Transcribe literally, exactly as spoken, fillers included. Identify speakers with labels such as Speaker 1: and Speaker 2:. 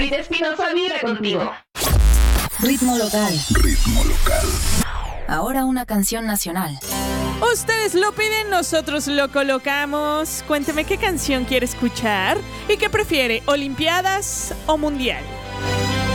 Speaker 1: Frida Espinosa vibra contigo.
Speaker 2: Ritmo local.
Speaker 3: Ritmo local.
Speaker 2: Ahora una canción nacional.
Speaker 4: Ustedes lo piden, nosotros lo colocamos. Cuénteme qué canción quiere escuchar y qué prefiere, Olimpiadas o Mundial.